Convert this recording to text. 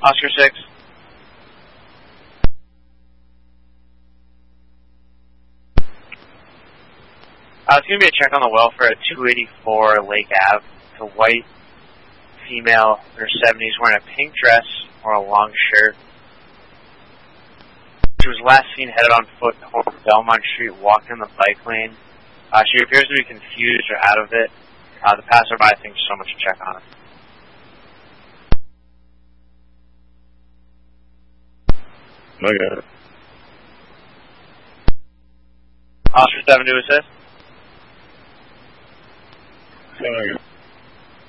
Oscar 6. It's going to be a check on the welfare at 284 Lake Ave. It's a white female in her 70s wearing a pink dress or a long shirt. She was last seen headed on foot toward Belmont Street, walking in the bike lane. She appears to be confused or out of it. The passerby thinks someone should check on her. Okay. Oscar 7 to assist. Okay.